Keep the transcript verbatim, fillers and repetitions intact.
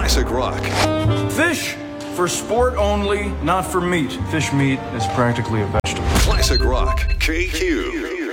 Classic rock. Fish for sport only, not for meat. Fish meat is practically a vegetable. Classic rock. K Q.